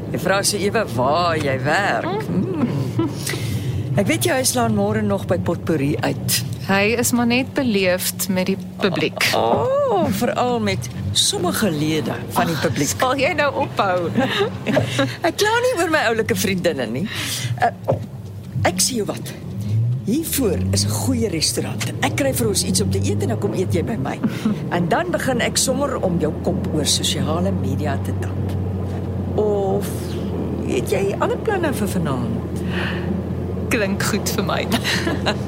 Jy vra so ewe waar jy werk. Ek weet jy slaan môre nog by Potpourri uit. Hy is maar net beleefd met die publiek. Veral met sommige lede van die publiek. Sal jy nou ophou? Ek kla nie oor my oulike vriendinne nie. Ek sê jou wat. Hiervoor is 'n goeie restaurant. Ek kry vir ons iets om te eet en dan kom eet jy by my. En dan begin ek sommer om jou kop oor sosiale media te tap. Of het jy ander planne vir vanaand? Klink goed vir my.